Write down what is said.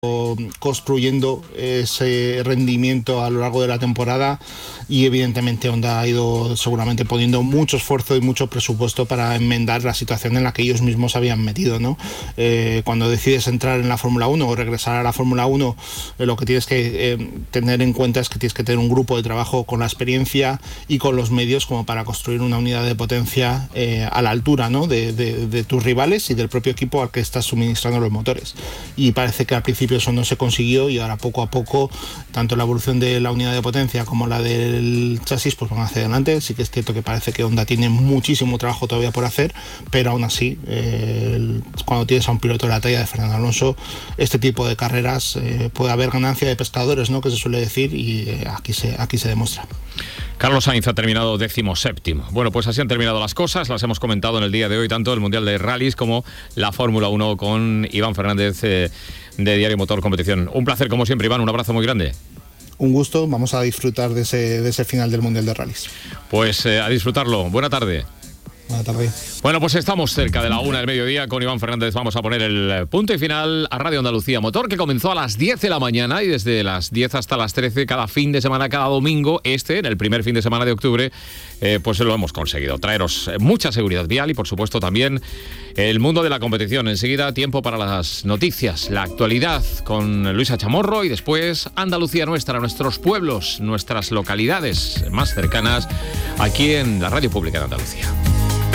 construyendo ese rendimiento a lo largo de la temporada, y evidentemente Honda ha ido seguramente poniendo mucho esfuerzo y mucho presupuesto para enmendar la situación en la que ellos mismos habían metido, ¿no? Cuando decides entrar en la Fórmula 1 o regresar a la Fórmula 1, lo que tienes que tener en cuenta es que tienes que tener un grupo de trabajo con la experiencia y con los medios como para construir una unidad de potencia a la altura, ¿no? de tus rivales y del propio equipo al que estás suministrando los motores. Y parece que al principio eso no se consiguió, y ahora poco a poco tanto la evolución de la unidad de potencia como la del chasis pues van hacia adelante. Sí que es cierto que parece que Honda tiene muchísimo trabajo todavía por hacer, pero aún así cuando tienes a un piloto de la talla de Fernando Alonso, este tipo de carreras puede haber ganancia de pescadores, ¿no? Que se suele decir, y aquí se demuestra. Carlos Sainz ha terminado 17º. Bueno, pues así han terminado las cosas, las hemos comentado en el día de hoy, tanto el Mundial de Rallys como la Fórmula 1 con Iván Fernández de Diario Motor Competición. Un placer como siempre, Iván, un abrazo muy grande. Un gusto, vamos a disfrutar de ese final del Mundial de Rallys. Pues a disfrutarlo. Buena tarde. Buena tarde. Bueno, pues estamos cerca de la 1 del mediodía. Con Iván Fernández vamos a poner el punto y final a Radio Andalucía Motor, que comenzó a las 10 de la mañana y desde las 10 hasta las 13 cada fin de semana, cada domingo, en el primer fin de semana de octubre, pues lo hemos conseguido. Traeros mucha seguridad vial y, por supuesto, también el mundo de la competición. Enseguida, tiempo para las noticias, la actualidad con Luisa Chamorro, y después Andalucía Nuestra, nuestros pueblos, nuestras localidades más cercanas, aquí en la Radio Pública de Andalucía.